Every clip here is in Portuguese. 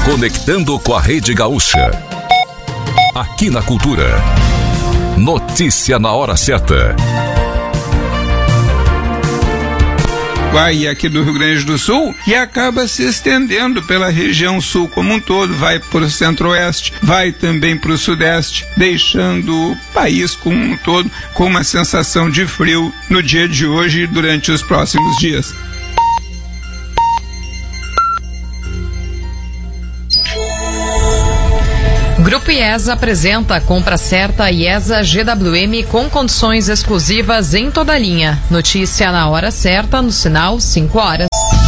Conectando com a Rede Gaúcha. Aqui na Cultura. Notícia na hora certa. Vai aqui do Rio Grande do Sul e acaba se estendendo pela região sul como um todo, vai para o centro-oeste, vai também para o sudeste, deixando o país como um todo com uma sensação de frio no dia de hoje e durante os próximos dias. Grupo IESA apresenta a compra certa IESA GWM com condições exclusivas em toda a linha. Notícia na hora certa, no sinal 5 horas.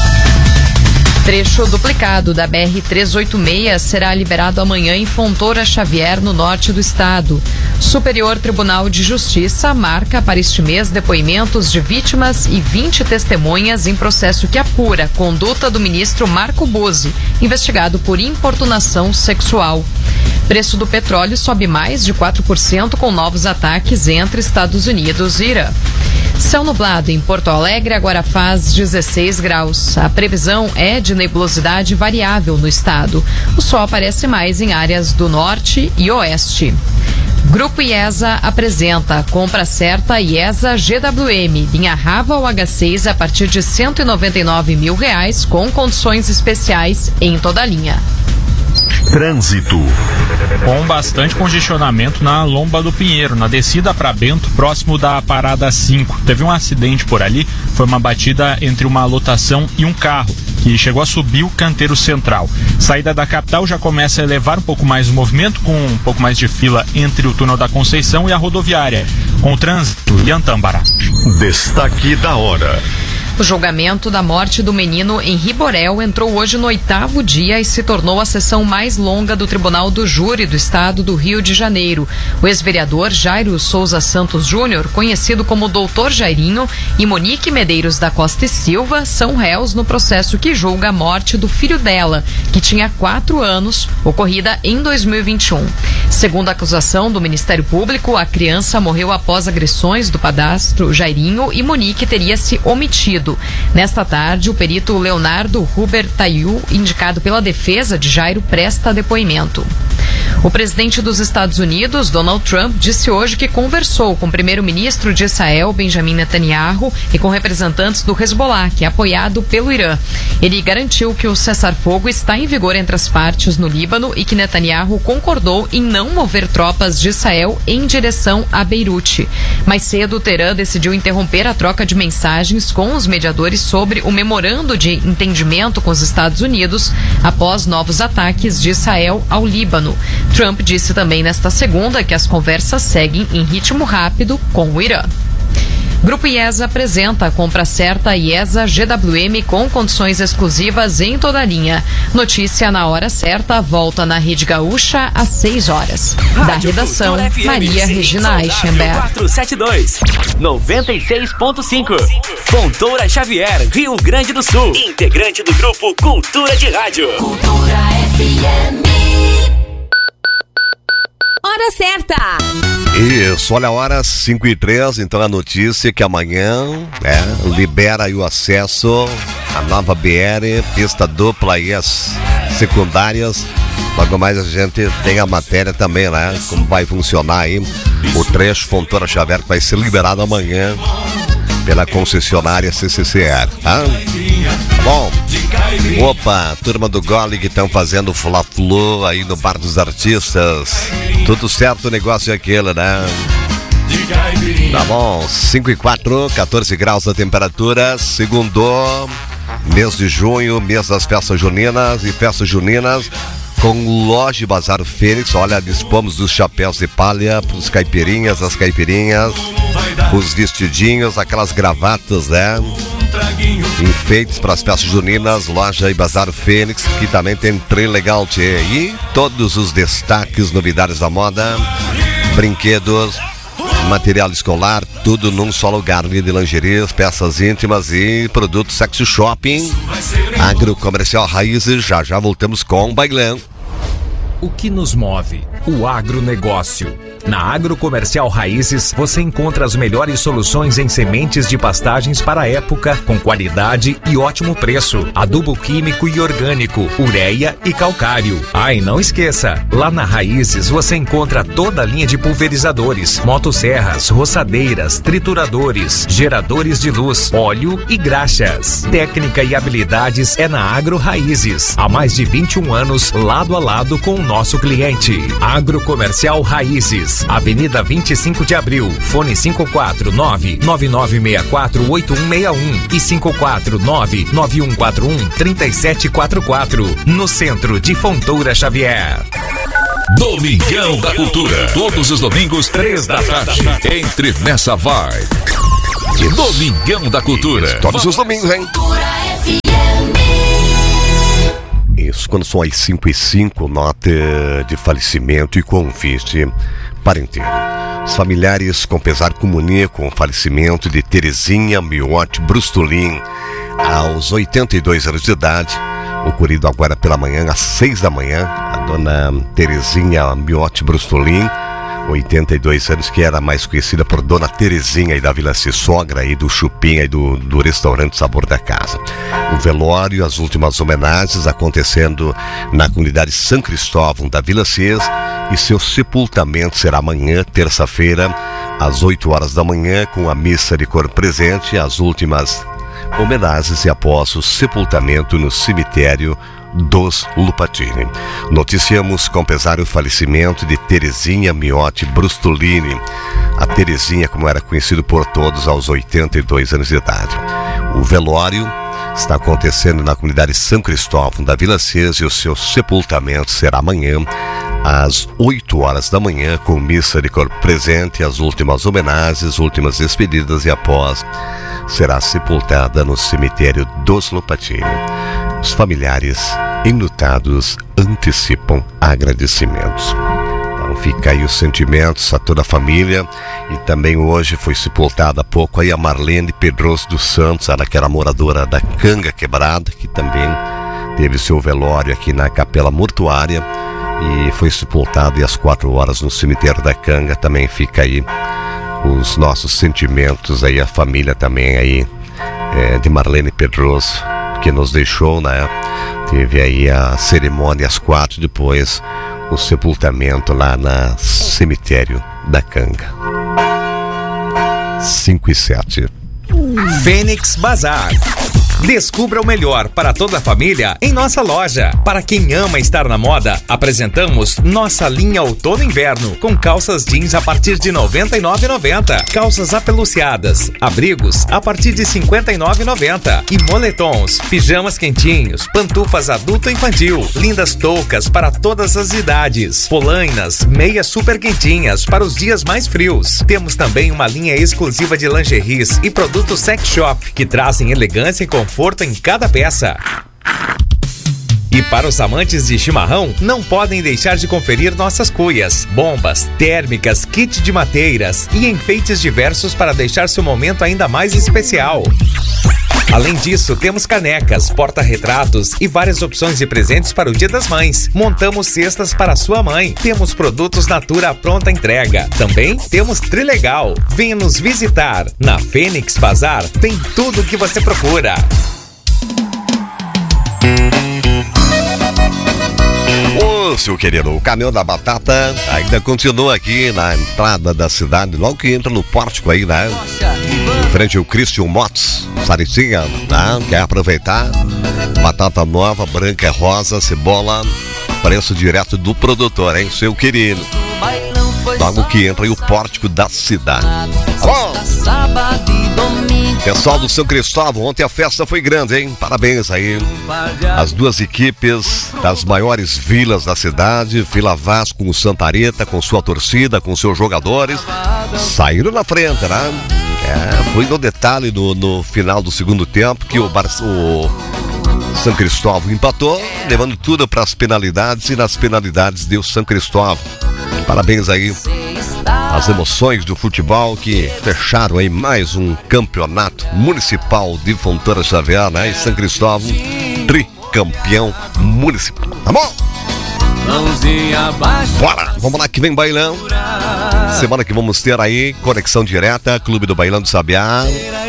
Trecho duplicado da BR-386 será liberado amanhã em Fontoura Xavier, no norte do estado. Superior Tribunal de Justiça marca para este mês depoimentos de vítimas e 20 testemunhas em processo que apura conduta do ministro Marco Buzzi, investigado por importunação sexual. Preço do petróleo sobe mais de 4% com novos ataques entre Estados Unidos e Irã. Céu nublado em Porto Alegre agora faz 16 graus. A previsão é de nebulosidade variável no estado. O sol aparece mais em áreas do norte e oeste. Grupo IESA apresenta a compra certa IESA GWM, linha Rava ou H6 a partir de R$ 199 mil com condições especiais em toda a linha. Trânsito. Com bastante congestionamento na Lomba do Pinheiro, na descida para Bento, próximo da Parada 5. Teve um acidente por ali, foi uma batida entre uma lotação e um carro, que chegou a subir o canteiro central. Saída da capital já começa a elevar um pouco mais o movimento, com um pouco mais de fila entre o túnel da Conceição e a rodoviária. Com o trânsito, Ian Tambara. Destaque da hora. O julgamento da morte do menino Henri Borel entrou hoje no 8º dia e se tornou a sessão mais longa do Tribunal do Júri do Estado do Rio de Janeiro. O ex-vereador Jairo Souza Santos Júnior, conhecido como Doutor Jairinho, e Monique Medeiros da Costa e Silva são réus no processo que julga a morte do filho dela, que tinha 4 anos, ocorrida em 2021. Segundo a acusação do Ministério Público, a criança morreu após agressões do padrasto Jairinho e Monique teria se omitido. Nesta tarde, o perito Leonardo Huber Tayu, indicado pela defesa de Jairo, presta depoimento. O presidente dos Estados Unidos, Donald Trump, disse hoje que conversou com o primeiro-ministro de Israel, Benjamin Netanyahu, e com representantes do Hezbollah, que é apoiado pelo Irã. Ele garantiu que o cessar-fogo está em vigor entre as partes no Líbano e que Netanyahu concordou em não mover tropas de Israel em direção a Beirute. Mais cedo, o Teherã decidiu interromper a troca de mensagens com os mediadores sobre o memorando de entendimento com os Estados Unidos após novos ataques de Israel ao Líbano. Trump disse também nesta segunda que as conversas seguem em ritmo rápido com o Irã. Grupo IESA apresenta a compra certa IESA GWM com condições exclusivas em toda a linha. Notícia na hora certa, volta na Rede Gaúcha às 6 horas. Da redação, Maria Regina Eichenberg. 472 96.5. Fontoura Xavier, Rio Grande do Sul. Integrante do grupo Cultura de Rádio. Cultura FM. Hora certa. Isso, olha a hora 5h03, então a notícia é que amanhã libera aí o acesso à nova BR, pista dupla e as secundárias. Logo mais a gente tem a matéria também, né? Como vai funcionar aí o trecho Fontoura Xavier, que vai ser liberado amanhã pela concessionária CCCR, tá? Bom, opa, turma do Gole que estão fazendo Fla-Flu aí no Bar dos Artistas. Tudo certo, o negócio é aquele, né? Tá bom, 5h04, 14 graus da temperatura, segundo mês de junho, mês das festas juninas e festas juninas. Com Loja e Bazar Fênix, olha, dispomos dos chapéus de palha para os caipirinhas, as caipirinhas, os vestidinhos, aquelas gravatas, né? Enfeites para as festas juninas, Loja e Bazar Fênix, que também tem trem legal, tchê. E todos os destaques, novidades da moda, brinquedos, material escolar, tudo num só lugar. Linha de lingeries, peças íntimas e produtos sexy shopping. Agrocomercial Raízes, já voltamos com o Bailão. O que nos move? O agronegócio. Na Agrocomercial Raízes, você encontra as melhores soluções em sementes de pastagens para a época, com qualidade e ótimo preço. Adubo químico e orgânico, ureia e calcário. E não esqueça, lá na Raízes você encontra toda a linha de pulverizadores, motosserras, roçadeiras, trituradores, geradores de luz, óleo e graxas. Técnica e habilidades é na Agro Raízes. Há mais de 21 anos, lado a lado com o nosso cliente. Agrocomercial Raízes, Avenida 25 de Abril, fone 549-9964-8161 e 549-9141-3744, no centro de Fontoura Xavier. Domingão da Cultura. Todos os domingos, 3 da tarde. Entre nessa vibe. Domingão da Cultura. Todos os domingos, hein? Isso, quando são as 5h05, nota de falecimento e convite para inteiro. Os familiares, com pesar, comunicam o falecimento de Terezinha Miotti Brustolin, aos 82 anos de idade, ocorrido agora pela manhã, às 6 da manhã. A dona Terezinha Miotti Brustolin, 82 anos, que era mais conhecida por Dona Terezinha aí da Vila Sogra e do Chupim aí do restaurante Sabor da Casa. O velório, as últimas homenagens acontecendo na comunidade São Cristóvão da Vila Cis, e seu sepultamento será amanhã, terça-feira, às 8 horas da manhã, com a missa de corpo presente, as últimas homenagens e após o sepultamento no cemitério dos Lupatini. Noticiamos com pesar o falecimento de Terezinha Miotti Brustolini. A Terezinha, como era conhecido por todos, aos 82 anos de idade. O velório está acontecendo na comunidade São Cristóvão da Vila Cis, e o seu sepultamento será amanhã, às 8 horas da manhã, com missa de corpo presente, as últimas homenagens, últimas despedidas, e após será sepultada no cemitério dos Lupatini. Os familiares enlutados antecipam agradecimentos. Então fica aí os sentimentos a toda a família. E também hoje foi sepultada há pouco aí a Marlene Pedroso dos Santos, ela que era moradora da Canga Quebrada, que também teve seu velório aqui na Capela Mortuária e foi sepultada às 4 horas no cemitério da Canga. Também fica aí os nossos sentimentos aí, a família também aí de Marlene Pedroso, que nos deixou, né? Teve aí a cerimônia às 4, depois o sepultamento lá na cemitério da Canga. 5h07. Fênix Bazar. Descubra o melhor para toda a família em nossa loja. Para quem ama estar na moda, apresentamos nossa linha outono e inverno, com calças jeans a partir de R$ 99,90, calças apeluciadas, abrigos a partir de R$ 59,90 e moletons, pijamas quentinhos, pantufas adulto e infantil, lindas toucas para todas as idades, polainas, meias super quentinhas para os dias mais frios. Temos também uma linha exclusiva de lingeries e produtos sex shop, que trazem elegância e conforto em cada peça. E para os amantes de chimarrão, não podem deixar de conferir nossas cuias, bombas, térmicas, kit de mateiras e enfeites diversos para deixar seu momento ainda mais especial. Além disso, temos canecas, porta-retratos e várias opções de presentes para o Dia das Mães. Montamos cestas para sua mãe. Temos produtos Natura à pronta entrega. Também temos Trilegal. Venha nos visitar. Na Fênix Bazar tem tudo o que você procura. Ô, seu querido, o caminhão da batata ainda continua aqui na entrada da cidade, logo que entra no pórtico aí, né? Em frente ao Christian Motos, Saricinha, né? Quer aproveitar? Batata nova, branca, rosa, cebola, preço direto do produtor, hein, seu querido? Logo que entra aí o pórtico da cidade. Alô? Pessoal do São Cristóvão, ontem a festa foi grande, hein? Parabéns aí. As duas equipes das maiores vilas da cidade, Vila Vasco com o Santareta, com sua torcida, com seus jogadores, saíram na frente, né? Foi no detalhe no final do segundo tempo que o São Cristóvão empatou, levando tudo para as penalidades, e nas penalidades deu São Cristóvão. Parabéns aí as emoções do futebol que fecharam aí mais um campeonato municipal de Fontoura Xavier, né? E São Cristóvão, tricampeão municipal. Tá bom? mãozinha abaixo. Bora, vamos lá que vem bailão. Semana que vamos ter aí conexão direta, Clube do Bailão do Sabiá.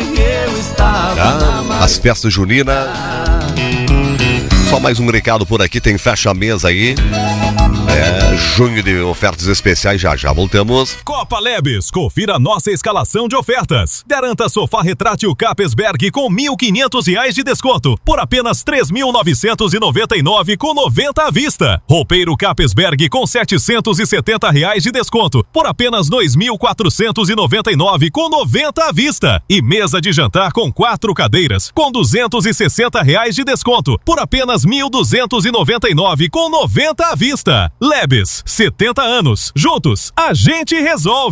As festas juninas. Só mais um recado por aqui, tem fecha-mesa aí. Junho de ofertas especiais, já voltamos. Copa Lebes, confira nossa escalação de ofertas. Garanta sofá retrátil Capesberg com R$1.500 de desconto, por apenas R$3.999 com 90 à vista. Roupeiro Capesberg com R$770 de desconto, por apenas R$2.499 com 90 à vista. E mesa de jantar com 4 cadeiras, com R$260 de desconto, por apenas R$1.299 com 90 à vista. Lebes, 70 anos. Juntos, a gente resolve.